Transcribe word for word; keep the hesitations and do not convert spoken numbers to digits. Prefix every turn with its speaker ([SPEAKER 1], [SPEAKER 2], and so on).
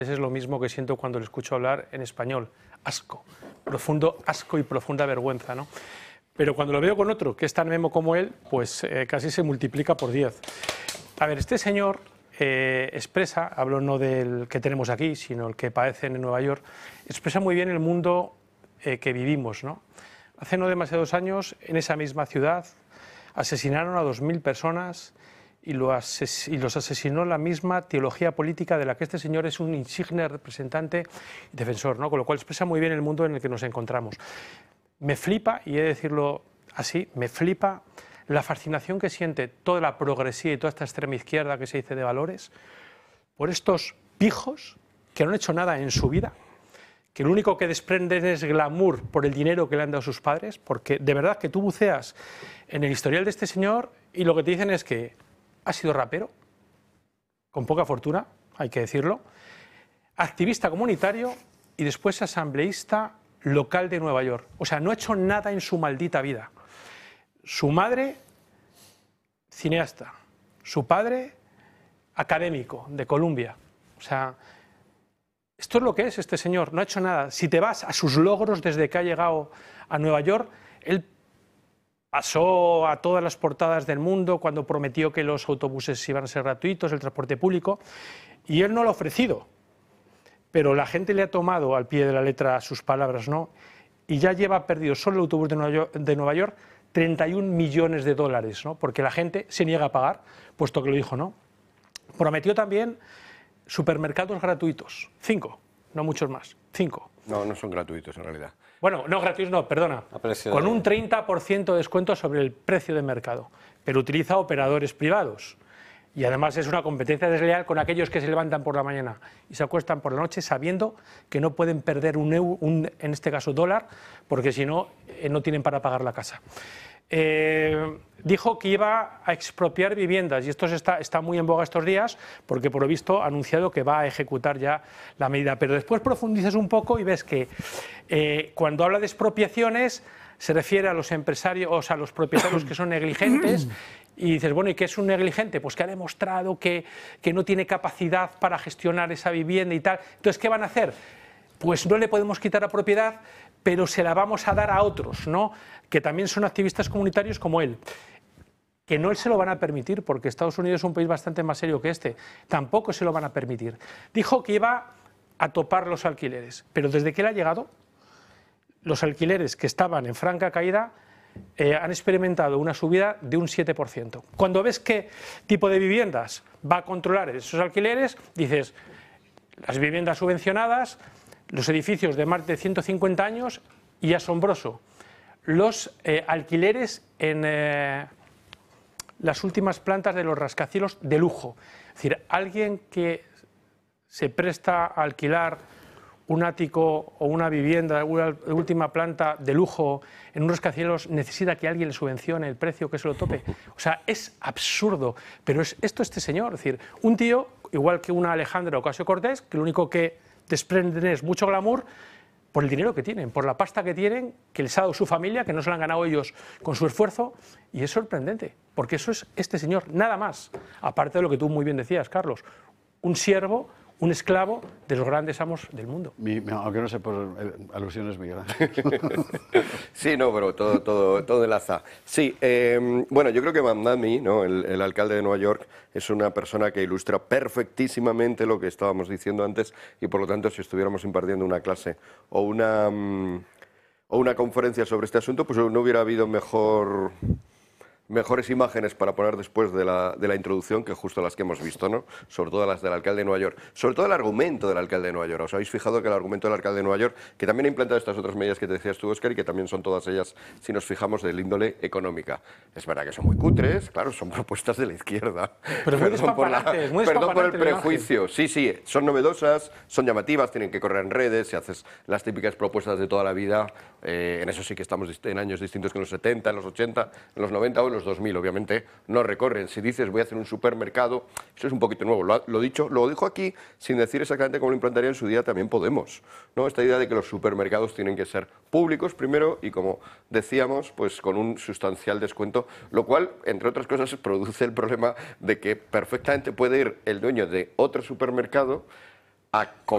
[SPEAKER 1] Es lo mismo que siento cuando le escucho hablar en español, asco, profundo asco y profunda vergüenza, ¿no? Pero cuando lo veo con otro que es tan memo como él, pues eh, casi se multiplica por diez. A ver, este señor eh, expresa, hablo no del que tenemos aquí, sino el que padecen en Nueva York, expresa muy bien el mundo eh, que vivimos, ¿no? Hace no demasiados años, en esa misma ciudad, asesinaron a dos mil personas y, lo ases y los asesinó la misma teología política de la que este señor es un insigne representante y defensor, ¿no? Con lo cual expresa muy bien el mundo en el que nos encontramos. Me flipa, y he de decirlo así, me flipa la fascinación que siente toda la progresía y toda esta extrema izquierda que se dice de valores por estos pijos que no han hecho nada en su vida, que lo único que desprenden es glamour por el dinero que le han dado sus padres, porque de verdad que tú buceas en el historial de este señor y lo que te dicen es que ha sido rapero, con poca fortuna, hay que decirlo, activista comunitario y después asambleísta local de Nueva York. O sea, no ha hecho nada en su maldita vida. Su madre, cineasta. Su padre, académico de Columbia. O sea, esto es lo que es este señor, no ha hecho nada. Si te vas a sus logros desde que ha llegado a Nueva York, él pasó a todas las portadas del mundo cuando prometió que los autobuses iban a ser gratuitos, el transporte público, y él no lo ha ofrecido. Pero la gente le ha tomado al pie de la letra sus palabras, ¿no? Y ya lleva perdido solo el autobús de Nueva York, de Nueva York treinta y un millones de dólares, ¿no? Porque la gente se niega a pagar, puesto que lo dijo, ¿no? Prometió también supermercados gratuitos, cinco, no muchos más, cinco.
[SPEAKER 2] No, no son gratuitos en realidad.
[SPEAKER 1] Bueno, no gratuitos, no, perdona, con un treinta por ciento de descuento sobre el precio de mercado, pero utiliza operadores privados. Y además es una competencia desleal con aquellos que se levantan por la mañana y se acuestan por la noche sabiendo que no pueden perder un euro, un, en este caso dólar, porque si no, eh, no tienen para pagar la casa. Eh, dijo que iba a expropiar viviendas y esto está, está muy en boga estos días porque por lo visto ha anunciado que va a ejecutar ya la medida. Pero después profundizas un poco y ves que eh, cuando habla de expropiaciones se refiere a los empresarios, o sea, a los propietarios que son negligentes. Y dices, bueno, ¿y qué es un negligente? Pues que ha demostrado que, que no tiene capacidad para gestionar esa vivienda y tal. Entonces, ¿qué van a hacer? Pues no le podemos quitar la propiedad, pero se la vamos a dar a otros, ¿no? Que también son activistas comunitarios como él. Que no se lo van a permitir, porque Estados Unidos es un país bastante más serio que este. Tampoco se lo van a permitir. Dijo que iba a topar los alquileres, pero desde que él ha llegado, los alquileres que estaban en franca caída Eh, han experimentado una subida de un siete por ciento. Cuando ves qué tipo de viviendas va a controlar esos alquileres, dices, las viviendas subvencionadas, los edificios de más de ciento cincuenta años y, asombroso, los eh, alquileres en eh, las últimas plantas de los rascacielos de lujo. Es decir, alguien que se presta a alquilar un ático o una vivienda de última planta de lujo en unos rascacielos necesita que alguien le subvencione el precio, que se lo tope. O sea, es absurdo, pero es esto este señor, es decir, un tío, igual que una Alejandra Ocasio-Cortez, que lo único que desprenden es mucho glamour por el dinero que tienen, por la pasta que tienen, que les ha dado su familia, que no se la han ganado ellos con su esfuerzo, y es sorprendente, porque eso es este señor, nada más, aparte de lo que tú muy bien decías, Carlos, un siervo, un esclavo de los grandes amos del mundo.
[SPEAKER 3] Mi, aunque no sé por alusiones, Miguel.
[SPEAKER 2] Sí, no, pero todo, todo, todo enlaza. Sí, eh, bueno, yo creo que Mamdani, ¿no? el, el alcalde de Nueva York, es una persona que ilustra perfectísimamente lo que estábamos diciendo antes y, por lo tanto, si estuviéramos impartiendo una clase o una, um, o una conferencia sobre este asunto, pues no hubiera habido mejor... mejores imágenes para poner después de la, de la introducción que justo las que hemos visto, ¿no? Sobre todo las del alcalde de Nueva York. Sobre todo el argumento del alcalde de Nueva York. ¿Os habéis fijado que el argumento del alcalde de Nueva York, que también ha implantado estas otras medidas que te decías tú, Óscar, y que también son todas ellas, si nos fijamos, del índole económica? Es verdad que son muy cutres, claro, son propuestas de la izquierda.
[SPEAKER 1] Pero muy perdón por, la,
[SPEAKER 2] muy perdón por el prejuicio. Sí, sí, son novedosas, son llamativas, tienen que correr en redes, si haces las típicas propuestas de toda la vida, eh, en eso sí que estamos en años distintos que en los setenta, en los ochenta, en los noventa o en los dos mil, obviamente no recorren. Si dices voy a hacer un supermercado, eso es un poquito nuevo. Lo, lo dicho, lo dijo aquí sin decir exactamente cómo lo implantaría en su día también Podemos, ¿no? Esta idea de que los supermercados tienen que ser públicos primero y, como decíamos, pues con un sustancial descuento, lo cual, entre otras cosas, produce el problema de que perfectamente puede ir el dueño de otro supermercado a comprar